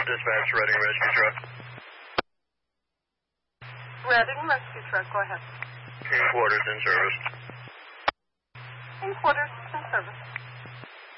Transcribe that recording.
Dispatch, Reading Rescue Truck. Reading Rescue Truck, go ahead. In quarters in service. In quarters